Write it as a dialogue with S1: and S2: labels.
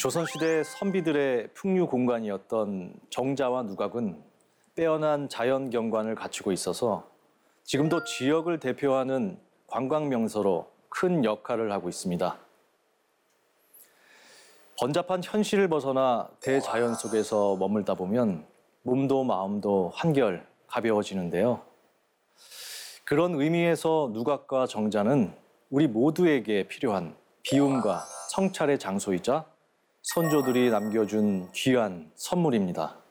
S1: 조선시대 선비들의 풍류 공간이었던 정자와 누각은 빼어난 자연 경관을 갖추고 있어서 지금도 지역을 대표하는 관광 명소로 큰 역할을 하고 있습니다. 번잡한 현실을 벗어나 대자연 속에서 머물다 보면 몸도 마음도 한결 가벼워지는데요. 그런 의미에서 누각과 정자는 우리 모두에게 필요한 비움과 성찰의 장소이자 선조들이 남겨준 귀한 선물입니다.